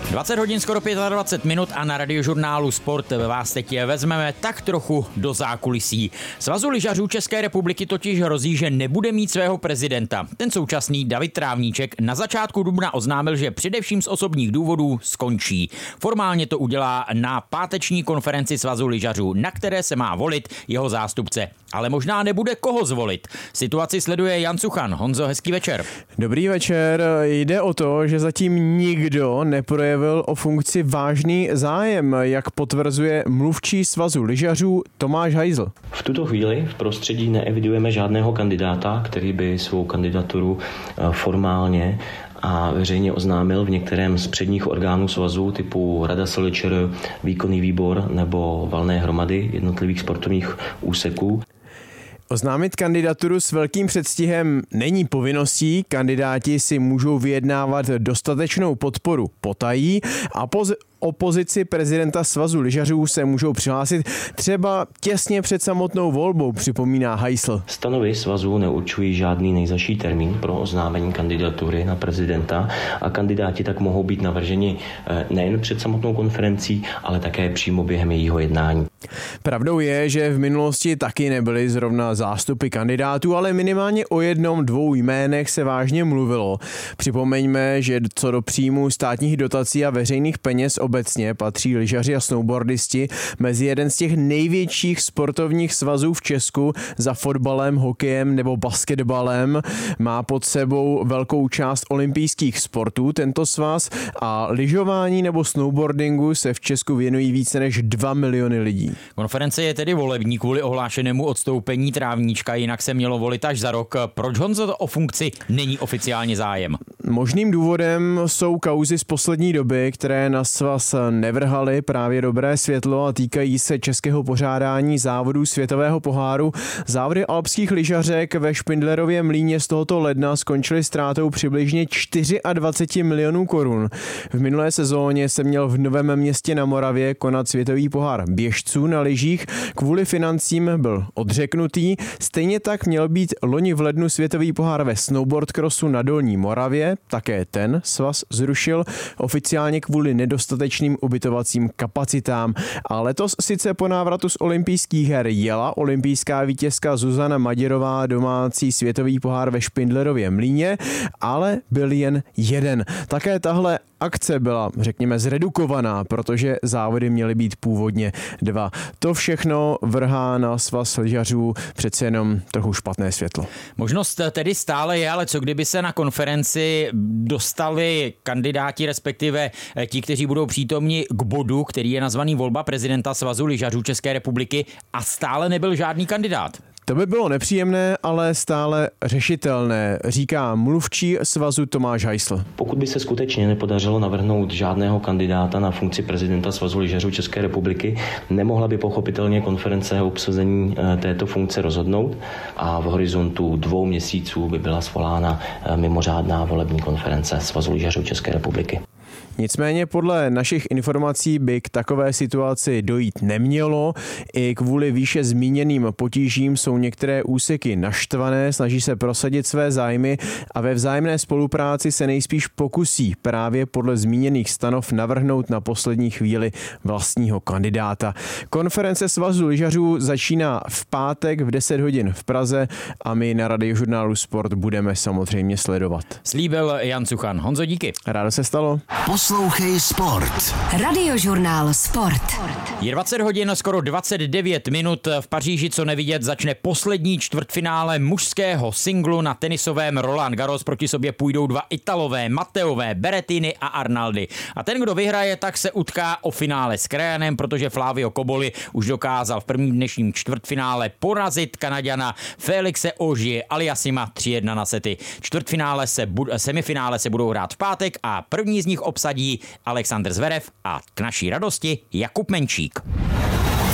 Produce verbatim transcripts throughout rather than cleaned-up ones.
dvacet hodin skoro dvacet pět minut a na Radiožurnálu Sport vás teď vezmeme tak trochu do zákulisí. Svazu lyžařů České republiky totiž hrozí, že nebude mít svého prezidenta. Ten současný David Trávníček na začátku dubna oznámil, že především z osobních důvodů skončí. Formálně to udělá na páteční konferenci Svazu lyžařů, na které se má volit jeho zástupce. Ale možná nebude koho zvolit. Situaci sleduje Jan Suchan. Honzo, hezký večer. Dobrý večer. Jde o to, že zatím nikdo neprojevil o funkci vážný zájem, jak potvrzuje mluvčí Svazu lyžařů Tomáš Heisl. V tuto chvíli v prostředí neevidujeme žádného kandidáta, který by svou kandidaturu formálně a veřejně oznámil v některém z předních orgánů svazu typu Rada S L Č R, Výkonný výbor nebo valné hromady jednotlivých sportovních úseků. Oznámit kandidaturu s velkým předstihem není povinností, kandidáti si můžou vyjednávat dostatečnou podporu potají a poz- opozici prezidenta Svazu lyžařů se můžou přihlásit třeba těsně před samotnou volbou, připomíná Heisl. Stanovy svazu neurčují žádný nejzazší termín pro oznámení kandidatury na prezidenta a kandidáti tak mohou být navrženi nejen před samotnou konferencí, ale také přímo během jejího jednání. Pravdou je, že v minulosti taky nebyly zrovna zástupy kandidátů, ale minimálně o jednom, dvou jménech se vážně mluvilo. Připomeňme, že co do příjmu státních dotací a veřejných peněz obecně patří lyžaři a snowboardisti mezi jeden z těch největších sportovních svazů v Česku za fotbalem, hokejem nebo basketbalem. Má pod sebou velkou část olympijských sportů tento svaz a lyžování nebo snowboardingu se v Česku věnují více než dva miliony lidí. Konference je tedy volební kvůli ohlášenému odstoupení Trávníčka, jinak se mělo volit až za rok. Proč, Honzo, o funkci není oficiálně zájem? Možným důvodem jsou kauzy z poslední doby, které na svaz nevrhaly právě dobré světlo a týkají se českého pořádání závodů světového poháru. Závody alpských lyžařek ve Špindlerově mlýně z tohoto ledna skončily ztrátou přibližně dvacet čtyři milionů korun. V minulé sezóně se měl v Novém Městě na Moravě konat světový pohár běžců na lyžích. Kvůli financím byl odřeknutý. Stejně tak měl být loni v lednu světový pohár ve snowboard crossu na Dolní Moravě. Také ten svaz zrušil oficiálně kvůli nedostatečným ubytovacím kapacitám. A letos sice po návratu z olympijských her jela olympijská vítězka Zuzana Maděrová domácí světový pohár ve Špindlerově mlýně, ale byl jen jeden. Také tahle akce byla, řekněme, zredukovaná, protože závody měly být původně dva. To všechno vrhá na svaz lyžařů přece jenom trochu špatné světlo. Možnost tedy stále je, ale co kdyby se na konferenci dostali kandidáti, respektive ti, kteří budou přítomni k bodu, který je nazvaný volba prezidenta Svazu lyžařů České republiky a stále nebyl žádný kandidát? To by bylo nepříjemné, ale stále řešitelné, říká mluvčí svazu Tomáš Heisl. Pokud by se skutečně nepodařilo navrhnout žádného kandidáta na funkci prezidenta Svazu lyžařů České republiky, nemohla by pochopitelně konference o obsazení této funkce rozhodnout a v horizontu dvou měsíců by byla svolána mimořádná volební konference Svazu lyžařů České republiky. Nicméně podle našich informací by k takové situaci dojít nemělo. I kvůli výše zmíněným potížím jsou některé úseky naštvané, snaží se prosadit své zájmy a ve vzájemné spolupráci se nejspíš pokusí právě podle zmíněných stanov navrhnout na poslední chvíli vlastního kandidáta. Konference Svazu lyžařů začíná v pátek v deset hodin v Praze a my na Radiožurnálu Sport budeme samozřejmě sledovat. Slíbil Jan Suchan. Honzo, díky. Rádo se stalo. Poslouchej Sport. Radiožurnál Sport. Je dvacet hodin, skoro dvacet devět minut. V Paříži, co nevidět, začne poslední čtvrtfinále mužského singlu na tenisovém Roland Garros. Proti sobě půjdou dva Italové, Matteové, Berrettini a Arnaldi. A ten, kdo vyhraje, tak se utká o finále s Krajanem, protože Flavio Cobolli už dokázal v prvním dnešním čtvrtfinále porazit Kanaďana Felixe Auger Aliassima tři jedna na sety. Čtvrtfinále se, semifinále se budou hrát v pátek a první z nich obsadí Alexander Zverev a k naší radosti Jakub Menčík.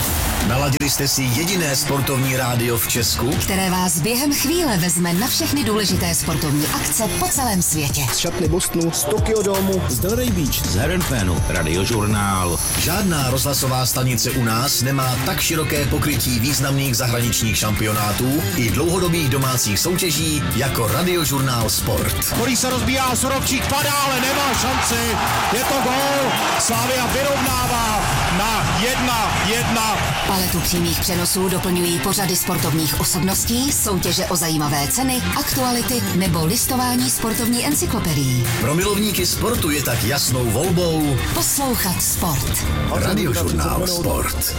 Naladili jste si jediné sportovní rádio v Česku, které vás během chvíle vezme na všechny důležité sportovní akce po celém světě. Z šatny Bostonu, z Tokyo Domu, z Delray Beach, z Herenfénu, Radiožurnál. Žádná rozhlasová stanice u nás nemá tak široké pokrytí významných zahraničních šampionátů i dlouhodobých domácích soutěží jako Radiožurnál Sport. Který se rozbíjá, Surovčík padá, ale nemá šanci. Je to gól. Slavia vyrovnává na jedna jedna. Paletu přímých přenosů doplňují pořady sportovních osobností, soutěže o zajímavé ceny, aktuality nebo listování sportovní encyklopedií. Pro milovníky sportu je tak jasnou volbou poslouchat sport. Radiožurnál Sport.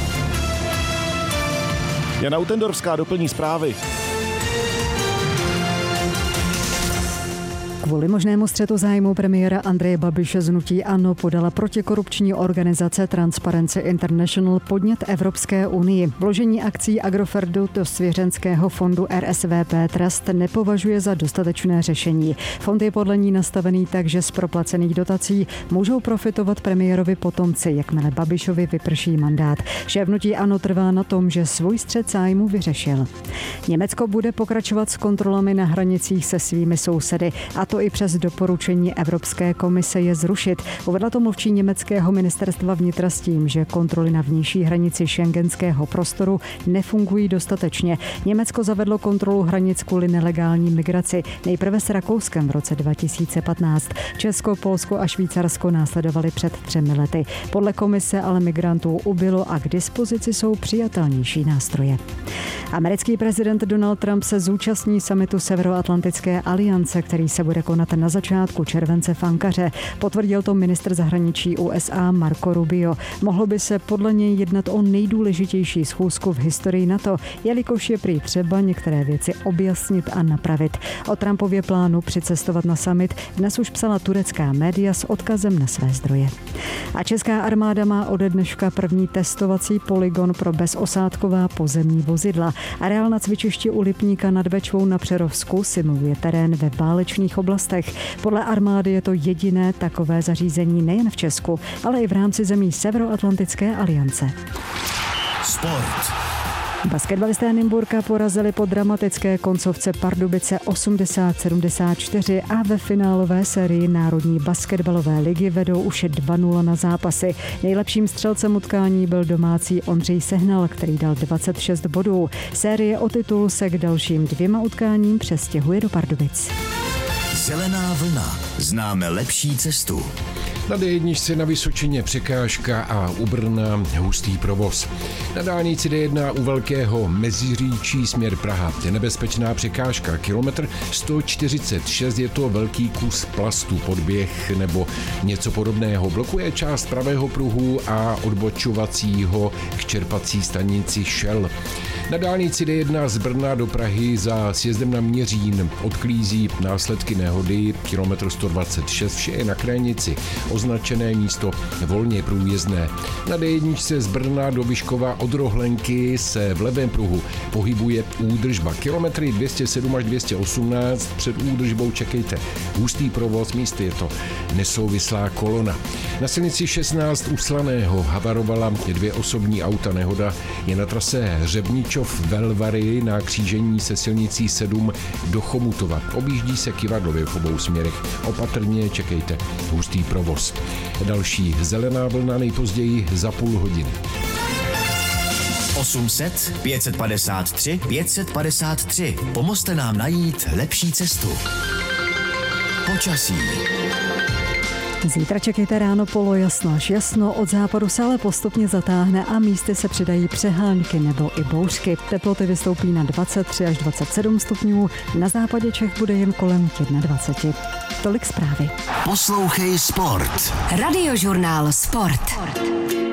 Jana Utendorská doplní zprávy. Kvůli možnému střetu zájmu premiéra Andreje Babiše z hnutí ANO podala protikorupční organizace Transparency International podnět Evropské unii. Vložení akcí Agrofertu do svěřenského fondu R S V P Trust nepovažuje za dostatečné řešení. Fond je podle ní nastavený tak, že z proplacených dotací můžou profitovat premiérovi potomci, jakmile Babišovi vyprší mandát. Šéf hnutí ANO trvá na tom, že svůj střet zájmu vyřešil. Německo bude pokračovat s kontrolami na hranicích se svými sousedy, a to i přes doporučení Evropské komise je zrušit. Uvedla to mluvčí německého ministerstva vnitra s tím, že kontroly na vnější hranici schengenského prostoru nefungují dostatečně. Německo zavedlo kontrolu hranic kvůli nelegální migraci. Nejprve s Rakouskem v roce dva tisíce patnáct. Česko, Polsko a Švýcarsko následovali před třemi lety. Podle komise ale migrantů ubylo a k dispozici jsou přijatelnější nástroje. Americký prezident Donald Trump se zúčastní summitu Severoatlantické aliance, který se bude konat na začátku července v Ankaře. Potvrdil to ministr zahraničí U S A Marco Rubio. Mohlo by se podle něj jednat o nejdůležitější schůzku v historii NATO, jelikož je prý třeba některé věci objasnit a napravit. O Trumpově plánu přicestovat na summit dnes už psala turecká média s odkazem na své zdroje. A česká armáda má ode dneška první testovací polygon pro bezosádková pozemní vozidla. Areál na cvičišti u Lipníka nad Bečvou na Přerovsku simuluje terén ve válečných oblastech. Podle armády je to jediné takové zařízení nejen v Česku, ale i v rámci zemí Severoatlantické aliance. Sport. Basketbalisté Nymburka porazili po dramatické koncovce Pardubice osmdesát sedmdesát čtyři a ve finálové sérii Národní basketbalové ligy vedou už dva nula na zápasy. Nejlepším střelcem utkání byl domácí Ondřej Sehnal, který dal dvacet šest bodů. Série o titul se k dalším dvěma utkáním přestěhuje do Pardubic. Zelená vlna. Známe lepší cestu. Na D jedna na Vysočině překážka a u Brna hustý provoz. Na dálnici D jedna u Velkého Meziříčí směr Praha je nebezpečná překážka. Kilometr sto čtyřicet šest, je to velký kus plastu, podběh nebo něco podobného. Blokuje část pravého pruhu a odbočovacího k čerpací stanici Shell. Na dálnici D jedna z Brna do Prahy za sjezdem na Měřín odklízí následky nehody, kilometr sto dvacet šest, vše je na krajnici. Označené místo volně průjezdné. Na D jedna z Brna do Vyškova od Rohlenky se v levém pruhu pohybuje údržba. Kilometry dvě stě sedm až dvě stě osmnáct, před údržbou čekejte hustý provoz, místy je to nesouvislá kolona. Na silnici šestnáct u Slaného havarovala dvě osobní auta. Nehoda je na trase Hřebničov-Velvary na křížení se silnicí sedm do Chomutova. Objíždí se kyvadlově v obou směrech. Opatrně čekejte hustý provoz. Další zelená vlna nejpozději za půl hodiny. osm set, pět set padesát tři, pět set padesát tři. Pomozte nám najít lepší cestu. Počasí. Zítra čekejte ráno polojasno až jasno, od západu se ale postupně zatáhne a místy se přidají přehánky nebo i bouřky. Teploty vystoupí na dvacet tři až dvacet sedm stupňů, na západě Čech bude jen kolem dvacet jedna. Tolik zprávy. Poslouchej sport. Radiožurnál Sport.